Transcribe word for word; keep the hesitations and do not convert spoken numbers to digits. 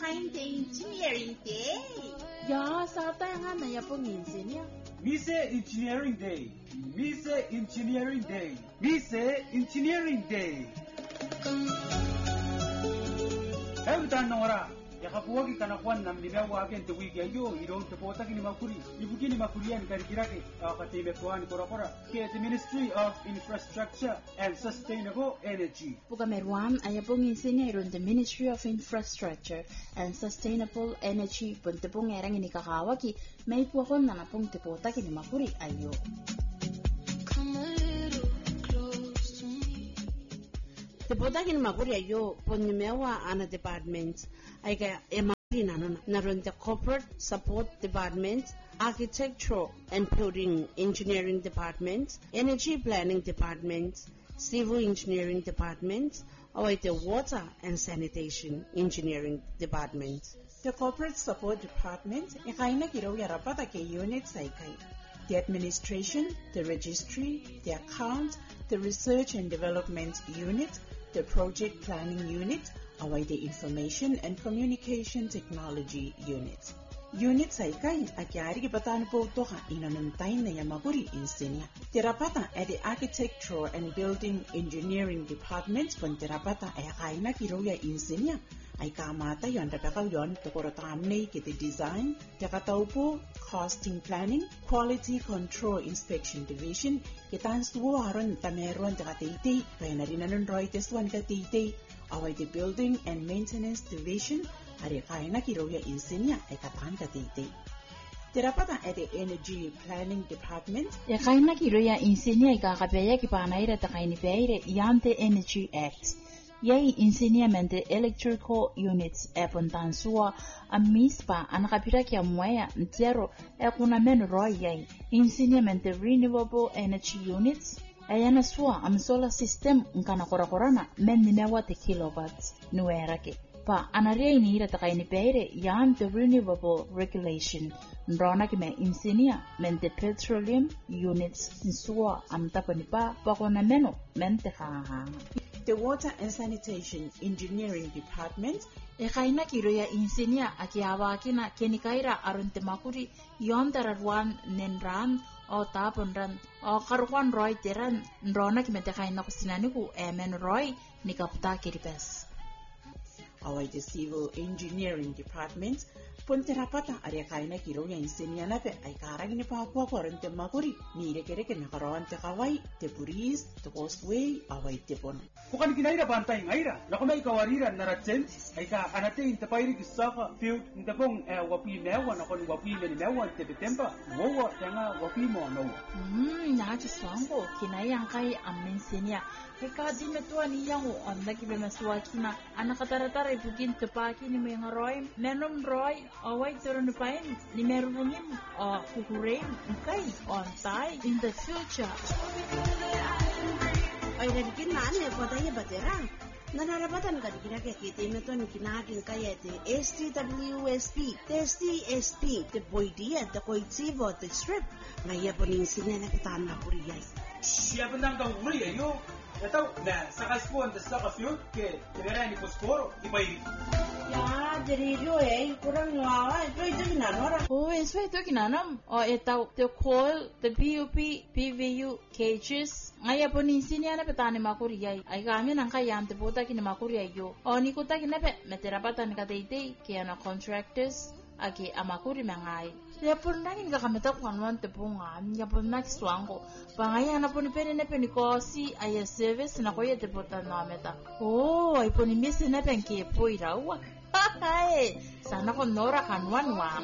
behind the engineering day. Ya, sao tay nga na yapong engineer? Mise Engineering Day. Mise Engineering Day. Mise Engineering Day. Every time Nora. Yakapuwagi kanakuan nam limewa agen te wiki ayo idon te pota kini makuri ibugini makurian kari kirake akatime tuan kora-kora ke the Ministry of Infrastructure and Sustainable Energy. Pugamerwan ayapong engineer on the Ministry of Infrastructure and Sustainable Energy punte pong erang ini kakawaki may puakon na napong te pota kini makuri ayo. Te pota kini makuri ayo ponimewa ana department Aika emari nanon naron the corporate support department, architectural and building engineering department, energy planning department, civil engineering department, or the water and sanitation engineering department. The corporate support department ikaina kiro yarapata ke units aikai. The administration, the registry, the account, the research and development unit, the project planning unit, away the information and communication technology unit. Unit saikai akyari ki patan po toha inanuntain na yamaguri insinya. Terapata at the architectural and building engineering department pun terapata ay na kiroya insinya. Ay kamata yon tapakaw yon tokorotamne kiti design, takataupo, costing planning, quality control inspection division, kitan suwaron tameron takatiti, kaya na rin anong roites-wan katiti, away the building and maintenance division, ari kaya na kiroya insinya ay katan katiti. Terapata at the energy planning department, ya kaya na kiroya insinya ay kakapeya kipanaira takainipeire yante Energy Act. Yay enseñamiento electrical units e pontansua a mispa anakapira kia mwaya zero e kuna men roy yay enseñamiento renewable energy units ayana sua am solar system nkana korakorana men nimewa te kilowatts nuerake pa anaria inira takaini peire yan the renewable regulation ndrona kime enseña men the petroleum units sua am taponipa pakona meno men te haha. The Water and Sanitation Engineering Department ekaina kiroya engineer akiawa kina kenikaira arunte makuri yondararwan nenran o taponran o karwan roy teran ndrona kimetekaina kusinaniku emen roy nikapta kiripes. Away the Civil Engineering Department Ponterapata ariakaina kiroya engineer nape ay karagini pa ako korente makuri ni rekere na karon te kawai te puris te causeway away te pon. Kukan kinaira bantay ngaira nakumay kawarira naratsen ay ka anate intapayri kisaka field intapong wapi mewa nakon wapi ni mewa te betempa wowa tanga wapi mo no. Hmm naji swango kinayang kay amin senior Eka di metua ni yang on lagi bemasua kina anak kata-kata ibukin tepaki ni mengaroy menom roy awai turun pain ni merunim uh kukurein kai on tai in the future. Ay nagkin na ne patay batera. Nanarapatan ka dikira kay kiti metua ni kinakin kaya te S T W S P, S T S P, te boydia te koitivo te strip. Ngaya po ning sinya na kitaan na kuriyay. Siya bendang ka uri ayo. Ito, na sakas po ang saka field ke tinira ni Posporo, ipairi. Ya, jadi yo eh, kurang ngawa, itu itu kinanora. Oh, eso itu kinanam. Oh, ito the coil, the P U P, P V U cages. Ngaya po ni sinya na petani makuriyay. Ay kami nang kayam te puta kini makuriyay yo. Oh, ni kuta kinape meterapatan kataitay kaya na contractors. Agi amakuri mengai. Ya pun nangin ka kami tak wanwan te bunga. Ya pun nak swango. Pangaya na pun pene ne pene kosi aya service na koye te puta na meta. Oh, ay pun misi ne pen ke po irawa. Hai, sana kon nora kanwan wa.